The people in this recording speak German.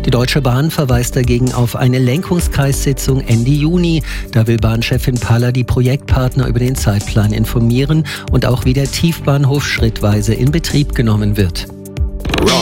Die Deutsche Bahn verweist dagegen auf eine Lenkungskreissitzung Ende Juni. Da will Bahnchefin Paller die Projektpartner über den Zeitplan informieren und auch wie der Tiefbahnhof schrittweise in Betrieb genommen wird.